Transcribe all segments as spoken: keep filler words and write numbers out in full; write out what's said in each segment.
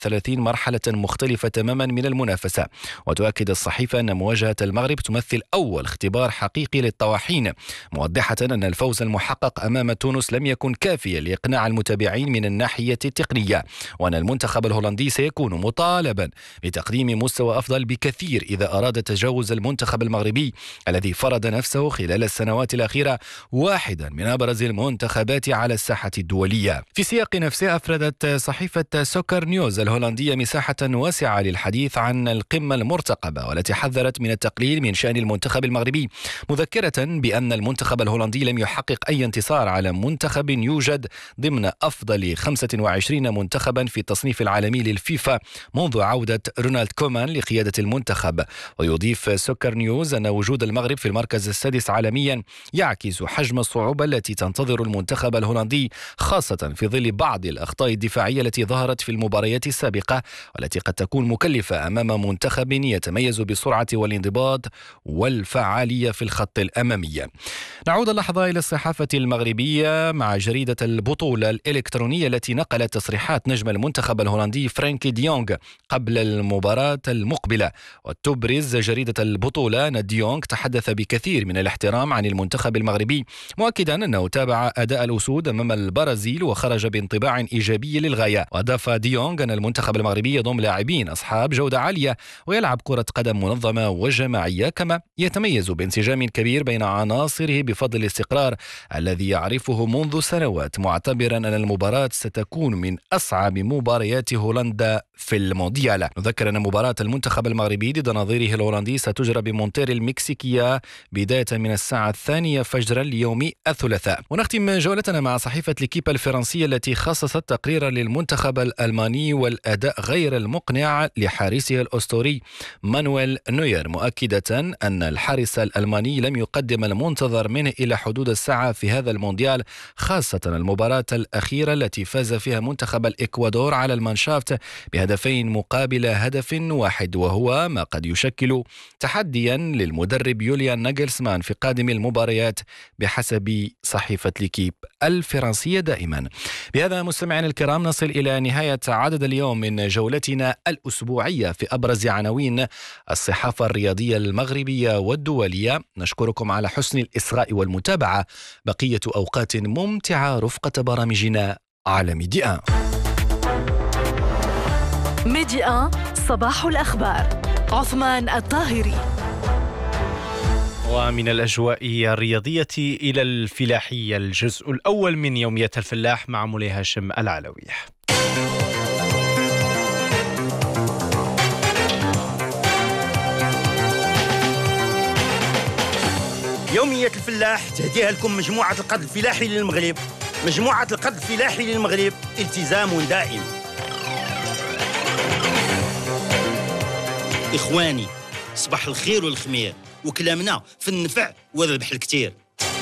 ثلاثين مرحلة مختلفة تماما من المنافسة. وتؤكد الصحيفة أن مواجهة المغرب تمثل أول اختبار حقيقي للطواحين، موضحة أن الفوز المحقق أمام تونس لم يكن كافيا لإقناع المتابعين من الناحية التقنية، وأن المنتخب الهولندي سيكون مطالبا بتقديم مستوى أفضل بكثير إذا أراد تجاوز المنتخب المغربي الذي فرض نفسه خلال السنوات الأخيرة واحدا من أبرز المنتخبات على الساحة الدولية. في سياق نفسه أفردت صحيفة سوكر نيوز الهولندية مساحة واسعة للحديث عن القمة المرتقبة، والتي حذرت من التقليل من شأن المنتخب المغربي، مذكرة بأن المنتخب الهولندي لم يحقق أي انتصار على منتخب يوجد ضمن أفضل خمسة وعشرين منتخبا في التصنيف العالمي للفيفا منذ عودة رونالد كومان لقيادة المنتخب. ويضيف سوكر نيوز أن وجود المغرب في المركز السادس عالميا يعكس حجم الصعوبة التي تنتظر المنتخب الهولندي، خاصة في ظل بعض الأخطاء الدفاعية التي ظهرت في المباريات السابقة، والتي قد تكون مكلفة أمام منتخب يتميز بالسرعة والانضباط والفعالية في الخط الأمامي. نعود اللحظة إلى الصحافة المغربية مع جريدة البطولة الإلكترونية التي نقلت تصريحات نجم المنتخب الهولندي فرانكي ديونغ قبل المباراة المقبلة. وتبرز جريدة البطولة أن ديونغ تحدث بكثير من الاحترام عن المنتخب المغربي، مؤكدا أنه تابع أداء الأسود أمام البرازيل وخرج بانطباع إيجابي للغاية. وأضاف ديونغ أن المنتخب المغربي يضم لاعبين أصحاب جودة عالية ويلعب كرة قدم منظمة وجماعية، كما يتميز بانسجام كبير بين عناصره بفضل الاستقرار الذي يعرفه منذ سنوات، معتبرا أن المباراة ستكون من أصعب مباريات هولندا في المونديال. نذكر أن مباراة المنتخب المغربي ضد نظيره الهولندي ستجرى بمونتير المكسيكية بداية من الساعة الثانية فجرا ليوم الثلاثاء. ونختم جولتنا مع صحيفة ليكيب الفرنسية التي خصصت تقريرا للمنتخب الألماني والأداء غير المقنع لحارسه الأسطوري مانويل نوير، مؤكدة أن الحارس الألماني لم يقدم المنتظر منه إلى حدود الساعة في هذا المونديال، خاصة المباراة الأخيرة التي فاز فيها منتخب الإكوادور على المانشافت بهدفين مقابل هدف واحد، وهو ما قد يشكل تحديا للمدرب يوليان ناغلسمان في قادم المباريات بحسب صحيفة ليكيب الفرنسية دائما. بهذا مستمعين الكرام نصل إلى نهاية عدد اليوم من جولتنا الأسبوعية في أبرز عناوين الصحافة الرياضية المغربية والدولية. نشكركم على حسن الإصغاء والمتابعة، بقية أوقات ممتعة رفقة برامجنا على ميدي آن. ميدي آن صباح الأخبار، عثمان الطاهري. ومن الأجواء الرياضية إلى الفلاحية، الجزء الأول من يومية الفلاح مع مولاي هاشم العلوي. يومية الفلاح تهديها لكم مجموعة القرض الفلاحي للمغرب. مجموعة القرض الفلاحي للمغرب، التزام دائم. إخواني، صباح الخير والخمير، وكلامنا في النفع والربح الكتير.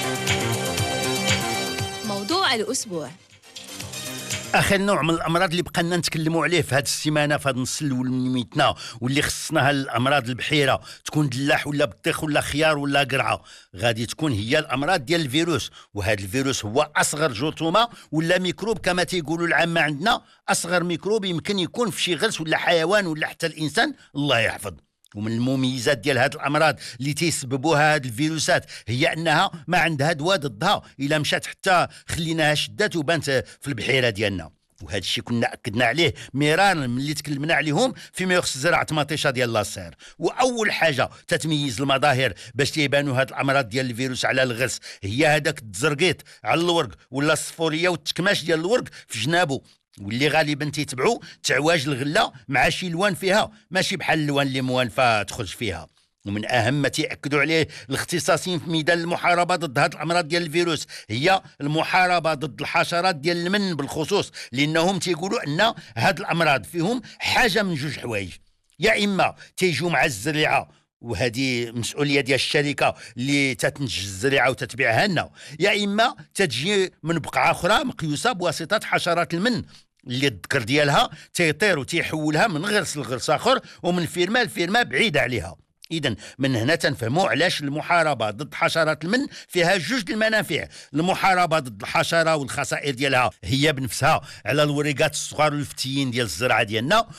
موضوع الأسبوع: اخر نوع من الامراض اللي بقينا نتكلموا عليه في هذه السيمانه في هذا النص الاول من يوميتنا، واللي خصناها الامراض البحيره، تكون دلاح ولا بطيخ ولا خيار ولا قرعه، غادي تكون هي الامراض ديال الفيروس. وهذا الفيروس هو اصغر جرثومه ولا ميكروب كما تيقولوا العامه عندنا، اصغر ميكروب يمكن يكون في شي غرس ولا حيوان ولا حتى الانسان، الله يحفظ. ومن المميزات ديال هاد الامراض اللي تيسببوها هاد الفيروسات هي انها ما عندها دواء ضدها، الا مشات حتى خليناها شدات وبانت في البحيره ديالنا. وهذا الشيء كنا اكدنا عليه مرارا ملي تكلمنا عليهم فيما يخص زراعه مطيشه ديال لاصير. واول حاجه تتميز المظاهر باش تيبانوا هاد الامراض ديال الفيروس على الغرس هي هذاك التزرقيط على الورق ولا الصفوريه والتكماش ديال الورق في جنابه، واللي غالبا تيتبعوا تعواج الغله مع شي لوان فيها ماشي بحال اللوان اللي موالفه تخرج فيها. ومن اهم ما تيأكدوا عليه الاختصاصيين في ميدان المحاربه ضد هذه الامراض ديال الفيروس هي المحاربه ضد الحشرات ديال المن بالخصوص، لانهم تيقولوا ان هذه الامراض فيهم حاجه من جوج حوايج: يا اما تيجوا مع الزريعه وهذه مسؤوليه ديال الشركه اللي تتنتج الزريعه وتتبيعها لنا، يا اما تتجي من بقعه اخرى مقيوسه بواسطه حشرات المن اللي الذكر ديالها تيطير وتيحولها من غرس لغرس اخر ومن فيرما لفيرما بعيده عليها. إذن من هنا تنفهموا علاش المحاربة ضد حشرات المن فيها جوج المنافع. المحاربة ضد الحشرة والخسائر ديالها هي بنفسها على الوريقات الصغار والفتيين ديال الزرعة ديالنا،